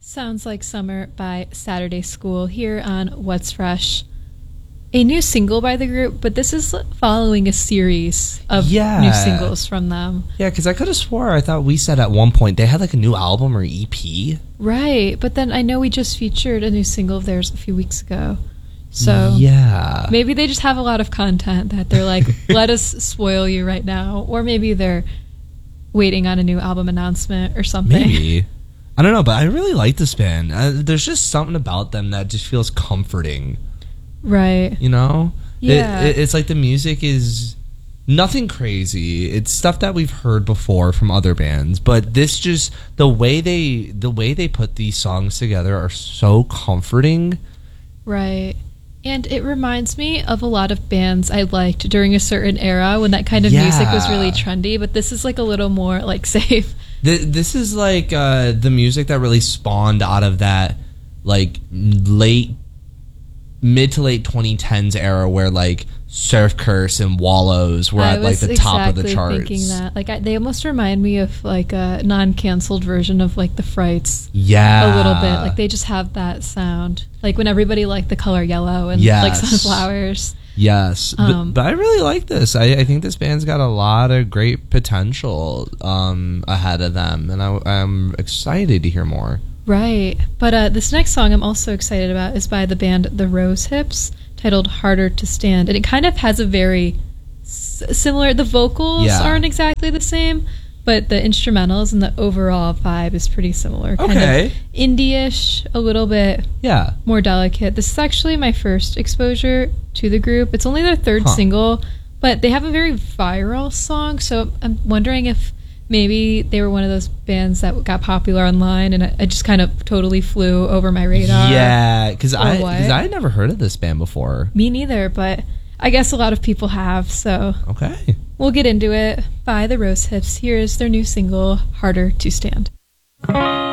Sounds Like Summer by Saturday School here on What's Fresh. A new single by the group, but this is following a series of new singles from them. Yeah, because I could have swore I thought we said at one point they had like a new album or EP. Right, but then I know we just featured a new single of theirs a few weeks ago. So yeah, maybe they just have a lot of content that they're like, let us spoil you right now. Or maybe they're waiting on a new album announcement or something. Maybe. I don't know, but I really like this band. There's just something about them that just feels comforting. Right. You know? Yeah. It's like the music is nothing crazy. It's stuff that we've heard before from other bands, but this just the way they put these songs together are so comforting. Right. And it reminds me of a lot of bands I liked during a certain era when that kind of music was really trendy, but this is like a little more like safe. This is like the music that really spawned out of that like mid to late 2010s era where like Surf Curse and Wallows were at like the top of the charts. Thinking that they almost remind me of like a non-canceled version of like the Frights. Yeah, a little bit. Like they just have that sound. Like when everybody liked The Color Yellow and like Sunflowers. Yes, but I really like this. I think this band's got a lot of great potential ahead of them, and I'm excited to hear more. Right, but this next song I'm also excited about is by the band The Rose Hips, titled Harder to Stand, and it kind of has a very similar, the vocals aren't exactly the same, but the instrumentals and the overall vibe is pretty similar. Kind of indie-ish, a little bit more delicate. This is actually my first exposure to the group. It's only their third single, but they have a very viral song, so I'm wondering if maybe they were one of those bands that got popular online and I just kind of totally flew over my radar. Yeah, because I had never heard of this band before. Me neither, but I guess a lot of people have, so okay. We'll get into it. By The Rose Hips, here is their new single, Harder to Stand.